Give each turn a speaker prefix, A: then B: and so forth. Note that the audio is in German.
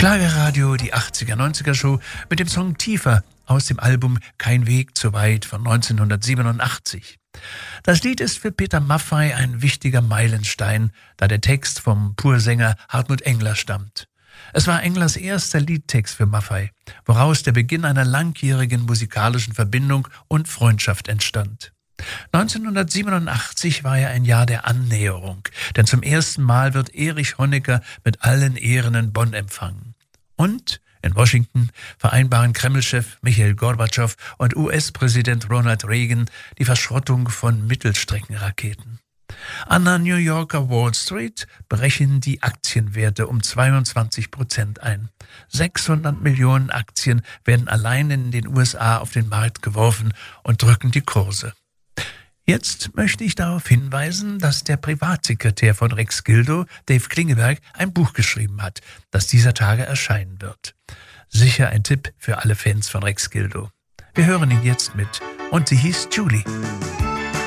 A: Schlagerradio, die 80er-90er Show mit dem Song Tiefer aus dem Album Kein Weg zu weit von 1987. Das Lied ist für Peter Maffay ein wichtiger Meilenstein, da der Text vom Pursänger Hartmut Engler stammt. Es war Englers erster Liedtext für Maffay, woraus der Beginn einer langjährigen musikalischen Verbindung und Freundschaft entstand. 1987 war ja ein Jahr der Annäherung, denn zum ersten Mal wird Erich Honecker mit allen Ehren in Bonn empfangen. Und in Washington vereinbaren Kreml-Chef Michail Gorbatschow und US-Präsident Ronald Reagan die Verschrottung von Mittelstreckenraketen. An der New Yorker Wall Street brechen die Aktienwerte um 22% ein. 600 Millionen Aktien werden allein in den USA auf den Markt geworfen und drücken die Kurse. Jetzt möchte ich darauf hinweisen, dass der Privatsekretär von Rex Gildo, Dave Klingeberg, ein Buch geschrieben hat, das dieser Tage erscheinen wird. Sicher ein Tipp für alle Fans von Rex Gildo. Wir hören ihn jetzt mit. Und sie hieß Julie.